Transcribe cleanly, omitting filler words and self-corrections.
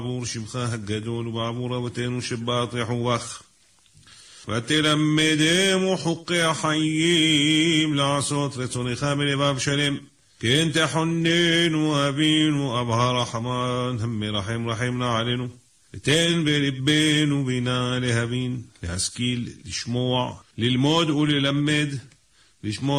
בעבור שמך הגדול ובעבור אבותינו שבאטרחו בך. ותלמדם וחוקי החיים לעשות רצונך בלבב שלם. כן תחוננו אבינו אבא רחמן המרחם רחמנה עלינו. ותן בלבנו בינה להבין, להשכיל, לשמוע, ללמוד וללמד, לשמור